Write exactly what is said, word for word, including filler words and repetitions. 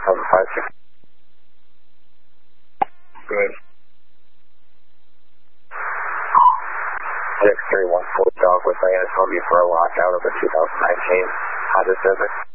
seven five six. Good. six three one four Dogwood Lane is home you for a lockout of the two thousand nineteen Honda Civic.